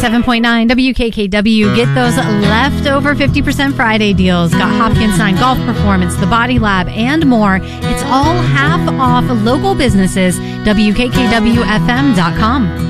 107.9 WKKW. Get those leftover 50% Friday deals. Got Hopkins 9 Golf Performance, The Body Lab, and more. It's all half off local businesses. WKKWFM.com.